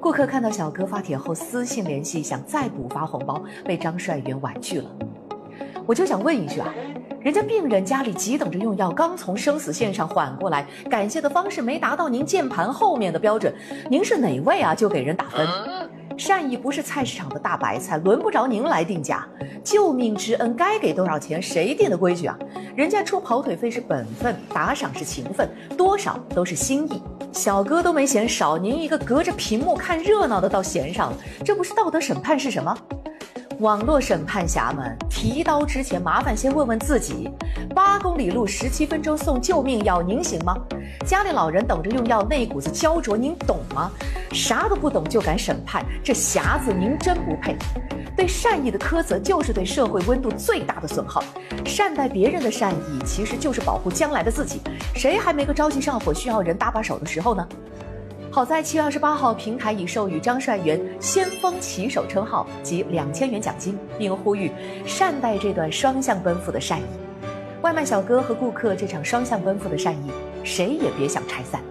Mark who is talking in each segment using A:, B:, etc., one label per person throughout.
A: 顾客看到小哥发帖后私信联系，想再补发红包，被张帅元婉拒了。我就想问一句啊，人家病人家里急等着用药，刚从生死线上缓过来，感谢的方式没达到您键盘后面的标准，您是哪位啊？就给人打分。善意不是菜市场的大白菜，轮不着您来定价。救命之恩该给多少钱，谁定的规矩啊？人家出跑腿费是本分，打赏是情分，多少都是心意。小哥都没嫌少，您一个隔着屏幕看热闹的倒嫌上了，这不是道德审判是什么？网络审判侠们，提刀之前麻烦先问问自己，8公里路17分钟送救命药，您行吗？家里老人等着用药，那一股子焦灼，您懂吗？啥都不懂就敢审判，这匣子您真不配。对善意的苛责就是对社会温度最大的损耗。善待别人的善意，其实就是保护将来的自己。谁还没个着急上火需要人搭把手的时候呢？好在7月28号，平台已授予张帅元先锋骑手称号及2000元奖金，并呼吁善待这段双向奔赴的善意。外卖小哥和顾客这场双向奔赴的善意，谁也别想拆散。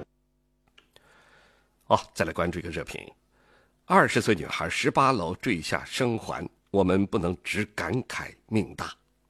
B: 再来关注一个热评：20岁女孩18楼坠下生还，我们不能只感慨命大。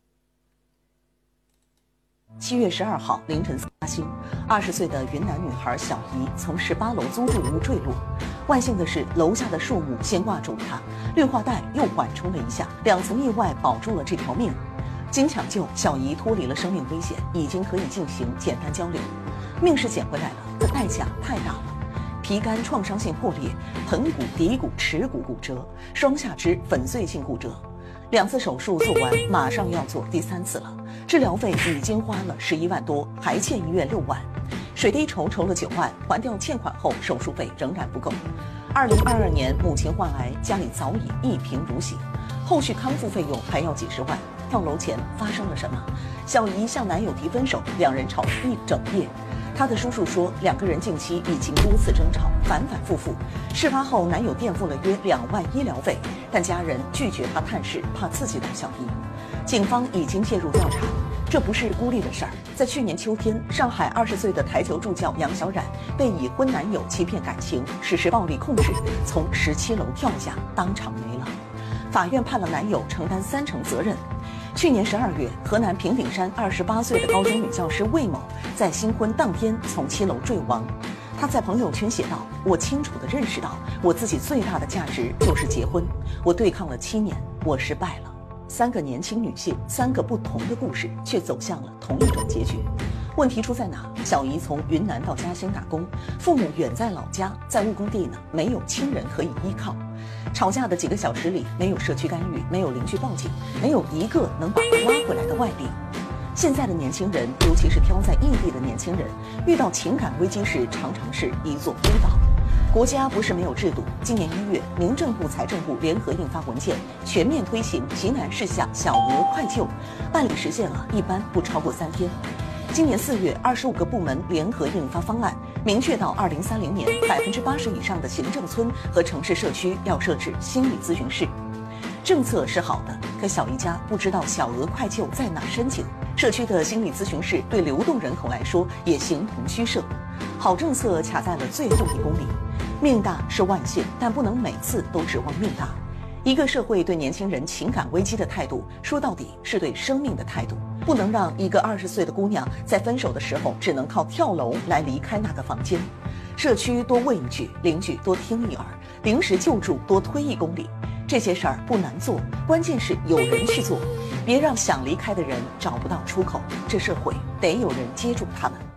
C: 7月12号凌晨4星，20岁的云南女孩小姨从18楼租住屋坠落。万幸的是，楼下的树木先挂住了她，绿化带又缓冲了一下，2层意外保住了这条命。经抢救，小姨脱离了生命危险，已经可以进行简单交流。命是捡回来了，可代价太大了。皮肝创伤性破裂，盆骨、骶骨、耻骨骨折，双下肢粉碎性骨折。2次手术做完，马上要做第3次了。治疗费已经花了11万多，还欠医院6万。水滴筹了9万，还掉欠款后，手术费仍然不够。2022年，母亲患癌，家里早已一贫如洗，后续康复费用还要几十万。跳楼前发生了什么？小姨向男友提分手，2人吵了一整夜。她的叔叔说，2个人近期已经多次争吵，反反复复。事发后，男友垫付了约2万医疗费，但家人拒绝他探视，怕刺激到小姨。警方已经介入调查。这不是孤立的事儿。在去年秋天，上海20岁的台球助教杨小冉被已婚男友欺骗感情，实施暴力控制，从17楼跳下，当场没了。法院判了男友承担30%责任。去年12月，河南平顶山28岁的高中女教师魏某在新婚当天从7楼坠亡。她在朋友圈写道：“我清楚地认识到，我自己最大的价值就是结婚。我对抗了7年，我失败了。”3个年轻女性，3个不同的故事，却走向了同一种结局。问题出在哪？小姨从云南到嘉兴打工，父母远在老家，在务工地呢，没有亲人可以依靠。吵架的几个小时里，没有社区干预，没有邻居报警，没有一个能把她拉回来的外力。现在的年轻人，尤其是漂在异地的年轻人，遇到情感危机时，常常是一座孤岛。国家不是没有制度，今年1月，民政部、财政部联合印发文件，全面推行济南市下小额快救，办理时限一般不超过3天。今年4月，25个部门联合印发方案，明确到2030年，80%以上的行政村和城市社区要设置心理咨询室。政策是好的，可小姨家不知道小额快救在哪申请。社区的心理咨询室对流动人口来说也形同虚设。好政策卡在了最后1公里。命大是万幸，但不能每次都指望命大。一个社会对年轻人情感危机的态度，说到底是对生命的态度。不能让一个20岁的姑娘在分手的时候只能靠跳楼来离开那个房间。社区多问一句，邻居多听一耳，临时救助多推1公里。这些事儿不难做，关键是有人去做。别让想离开的人找不到出口，这社会得有人接住他们。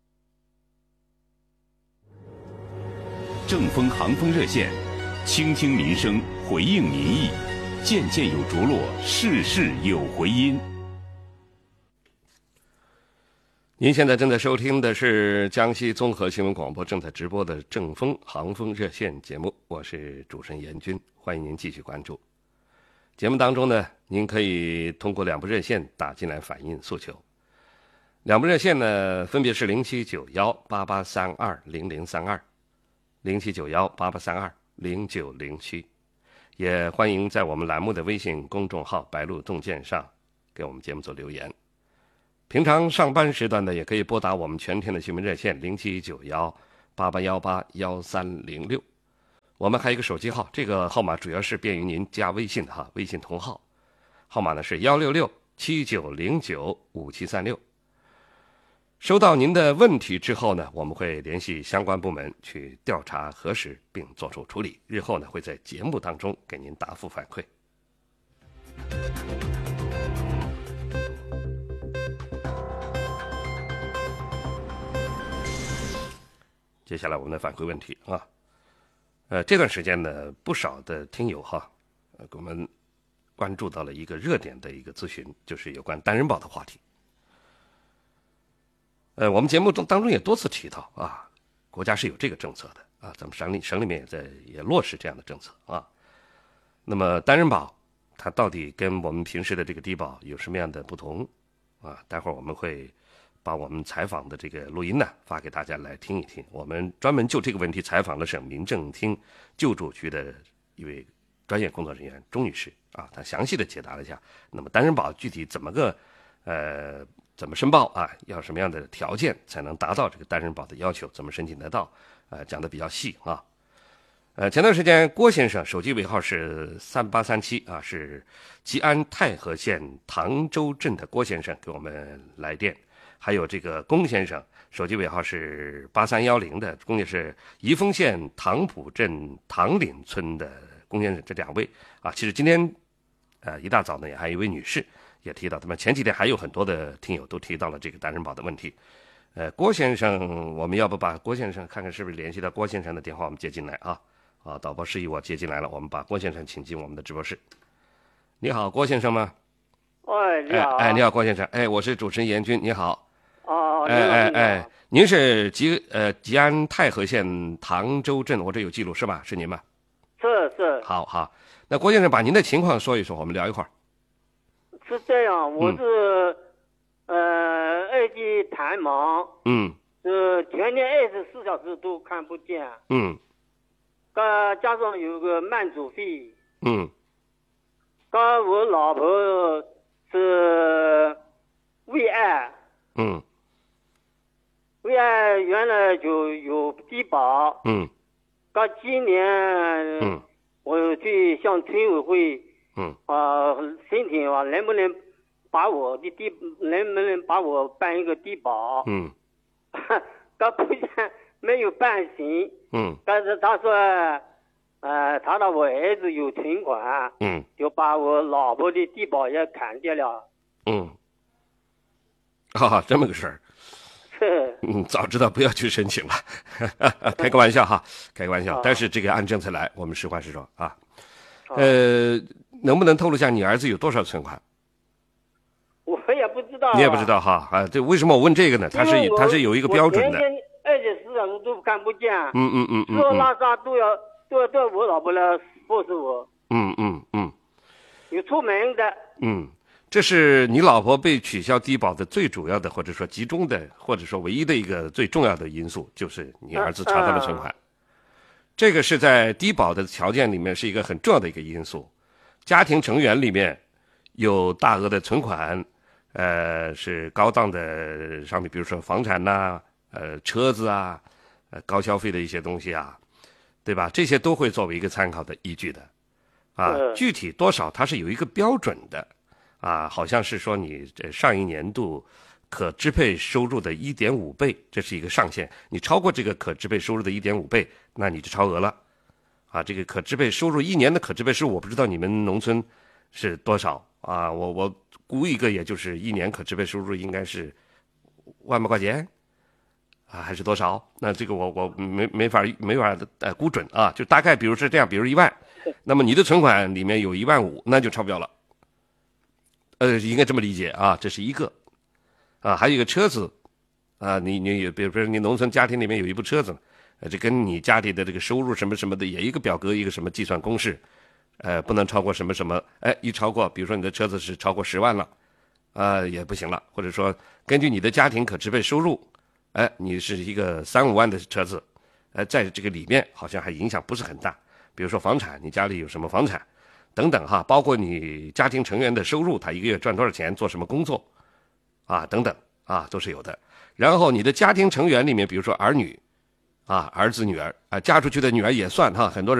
D: 正风航风热线，倾听民生，回应民意，件件有着落，事事有回音。
B: 您现在正在收听的是江西综合新闻广播正在直播的正风航风热线节目，我是主持人严军，欢迎您继续关注。节目当中呢，您可以通过2部热线打进来反映诉求。2部热线呢，分别是079188320032，079188320907，也欢迎在我们栏目的微信公众号白鹿洞见上给我们节目做留言。平常上班时段呢，也可以拨打我们全天的新闻热线079188181306。 我们还有一个手机号，这个号码主要是便于您加微信的哈，微信同号，号码呢是166-7909-5736。收到您的问题之后呢，我们会联系相关部门去调查核实并做出处理，日后呢会在节目当中给您答复反馈。接下来我们的反馈问题啊，这段时间呢，不少的听友哈，给我们关注到了一个热点的一个咨询，就是有关单人保的话题。我们节目当中也多次提到啊，国家是有这个政策的啊，咱们省里面也落实这样的政策啊。那么单人保它到底跟我们平时的这个低保有什么样的不同啊？待会儿我们会把我们采访的这个录音呢发给大家来听一听。我们专门就这个问题采访了省民政厅救助局的一位专业工作人员钟女士啊，她详细的解答了一下。那么单人保具体怎么申报啊？要什么样的条件才能达到这个单人保的要求？怎么申请得到？讲的比较细啊。前段时间郭先生手机尾号是3837啊，是吉安太和县唐州镇的郭先生给我们来电。还有这个龚先生手机尾号是8310的，龚也是宜丰县唐浦镇唐岭村的龚先生，这两位啊，其实今天一大早呢也还有一位女士也提到，他们前几天还有很多的听友都提到了这个单人保的问题。郭先生，我们要不把郭先生看看是不是联系到郭先生的电话，我们接进来啊。导播示意我接进来了，我们把郭先生请进我们的直播室。你好，郭先生吗？
E: 你好。
B: 你好，郭先生。我是主持人严军，你好。您是吉安太和县唐州镇，我这有记录是吧？是您吗？
E: 是。
B: 好，那郭先生把您的情况说一说，我们聊一会儿。
E: 是这样，我是二级痰盲，全天24小时都看不见，加上有个慢阻肺，我老婆是胃癌，胃癌原来就有低保，今年我去向村委会申请能不能把我办一个低保，目前没有办行，但是他说他的我儿子有存款，就把我老婆的低保也砍掉了。
B: 这么个事儿。早知道不要去申请了，开个玩笑哈，开个玩笑。但是这个按政策来，我们实话实说啊。能不能透露一下你儿子有多少存款？
E: 我也不知道。
B: 你也不知道哈？这为什么我问这个呢？他是有一个标准的。
E: 24小时都看不见。
B: 说
E: 拉撒都要我老婆来服侍我。有出门的。
B: 这是你老婆被取消低保的最主要的，或者说集中的，或者说唯一的一个最重要的因素，就是你儿子查到了存款。这个是在低保的条件里面是一个很重要的一个因素。家庭成员里面有大额的存款，是高档的商品，比如说房产呐，车子啊，高消费的一些东西啊，对吧？这些都会作为一个参考的依据的，具体多少它是有一个标准的。好像是说你这上一年度可支配收入的 1.5 倍，这是一个上限。你超过这个可支配收入的 1.5 倍，那你就超额了。这个可支配收入一年的可支配收入，我不知道你们农村是多少啊？我估一个，也就是一年可支配收入应该是1万块钱还是多少？那这个我没法估准啊，就大概比如是这样，比如1万，那么你的存款里面有1.5万，那就超标了。应该这么理解啊，这是一个，还有一个车子，你比如说你农村家庭里面有一部车子，这跟你家里的这个收入什么什么的也一个表格，一个什么计算公式，不能超过什么什么，一超过，比如说你的车子是超过10万了，也不行了，或者说根据你的家庭可支配收入，你是一个3-5万的车子，在这个里面好像还影响不是很大，比如说房产，你家里有什么房产。等等哈，包括你家庭成员的收入，他一个月赚多少钱，做什么工作，等等都是有的。然后你的家庭成员里面，比如说儿女，儿子女儿，嫁出去的女儿也算哈，很多人。